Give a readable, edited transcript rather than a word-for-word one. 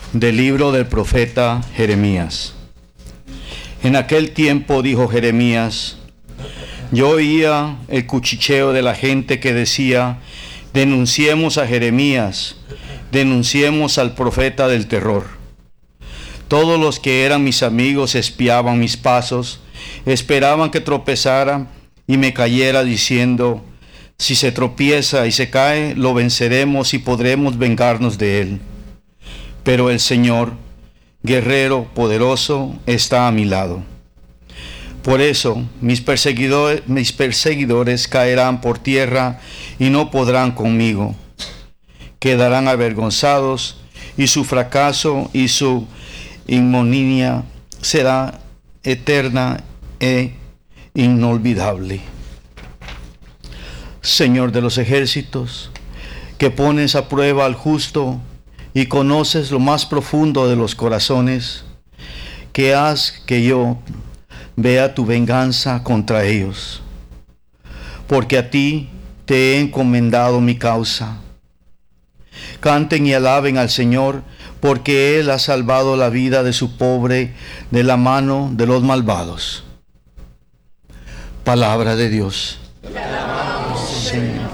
Del libro del profeta Jeremías. En aquel tiempo dijo Jeremías: yo oía el cuchicheo de la gente que decía: denunciemos a Jeremías, denunciemos al profeta del terror. Todos los que eran mis amigos espiaban mis pasos, esperaban que tropezara y me cayera, diciendo: si se tropieza y se cae, lo venceremos y podremos vengarnos de él. Pero el Señor, guerrero poderoso, está a mi lado. Por eso mis perseguidores caerán por tierra y no podrán conmigo. Quedarán avergonzados, y su fracaso y su ignominia será eterna e inolvidable. Señor de los ejércitos, que pones a prueba al justo y conoces lo más profundo de los corazones, que haz que yo vea tu venganza contra ellos, porque a ti te he encomendado mi causa. Canten y alaben al Señor, porque Él ha salvado la vida de su pobre de la mano de los malvados. Palabra de Dios. Te alabamos, Señor.